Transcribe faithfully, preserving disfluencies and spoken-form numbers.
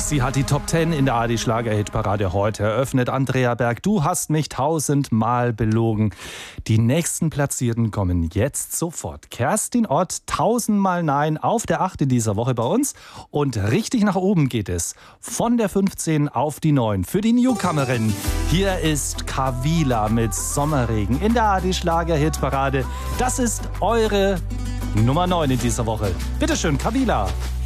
Sie hat die Top zehn in der A R D-Schlager-Hitparade heute eröffnet. Andrea Berg, du hast mich tausendmal belogen. Die nächsten Platzierten kommen jetzt sofort. Kerstin Ott, tausendmal Nein auf der acht in dieser Woche bei uns. Und richtig nach oben geht es. Von der fünfzehn auf die neun. Für die Newcomerin. Hier ist Kavila mit Sommerregen in der A R D-Schlager-Hitparade. Das ist eure Nummer neun in dieser Woche. Bitteschön, Kavila.